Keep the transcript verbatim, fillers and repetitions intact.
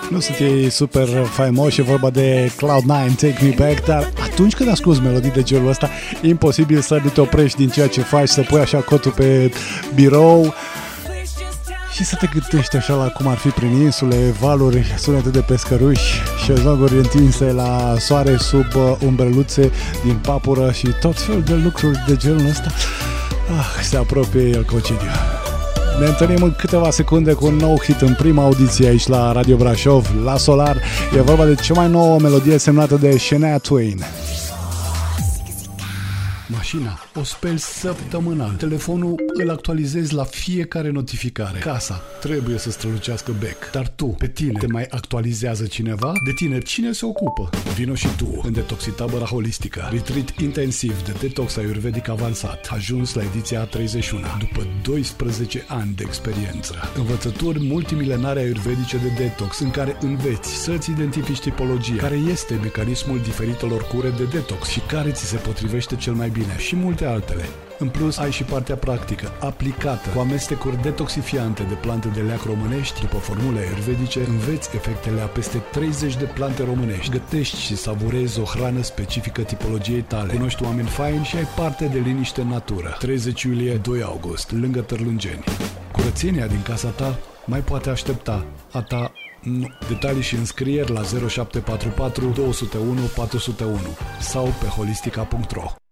Nu sunt ei super faimoși, e vorba de Cloud nine, Take Me Back, dar atunci când asculti melodii de genul ăsta, e imposibil să nu te oprești din ceea ce faci, să pui așa cotul pe birou și să te gândești așa la cum ar fi prin insule, valuri, sunete de pescăruși, șezlonguri întinse la soare sub umbreluțe din papură și tot felul de lucruri de genul ăsta. Ah, se apropie el concediu. Ne întâlnim în câteva secunde cu un nou hit în prima audiție aici la Radio Brașov, la Solar. E vorba de cea mai nouă melodie semnată de Shania Twain. Mașina o speli săptămânal. Telefonul îl actualizezi la fiecare notificare. Casa trebuie să strălucească bec. Dar tu, pe tine, te mai actualizează cineva? De tine, cine se ocupă? Vino și tu în Detoxitabăra Holistică. Retreat intensiv de detox ayurvedic avansat. Ajuns la ediția a treizeci și unu. După doisprezece ani de experiență. Învățături multimilenare ayurvedice de detox în care înveți să-ți identifici tipologia, care este mecanismul diferitelor cure de detox și care ți se potrivește cel mai bine și multe altele. În plus, ai și partea practică, aplicată, cu amestecuri detoxifiante de plante de leac românești, după formule ayurvedice, înveți efectele a peste treizeci de plante românești, gătești și savurezi o hrană specifică tipologiei tale, cunoști oameni faini și ai parte de liniște în natură. treizeci iulie, doi august, lângă Târlângeni. Curățenia din casa ta mai poate aștepta, a ta nu. Detalii și înscrieri la zero șapte patru patru doi zero unu patru zero unu sau pe holistica punct ro.